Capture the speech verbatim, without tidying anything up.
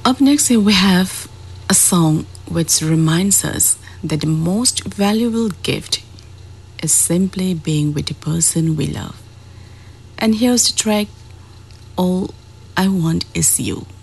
Up next, here we have a song which reminds us that the most valuable gift is simply being with the person we love. And here's the track, All I Want Is You.